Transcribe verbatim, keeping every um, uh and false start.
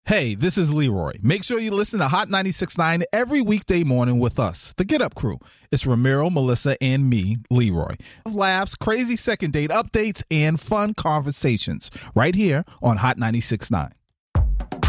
Hey, this is Leroy. Make sure you listen to Hot ninety-six point nine every weekday morning with us, the Get Up Crew. It's Ramiro, Melissa, and me, Leroy. Laughs, crazy second date updates, and fun conversations right here on Hot ninety-six point nine.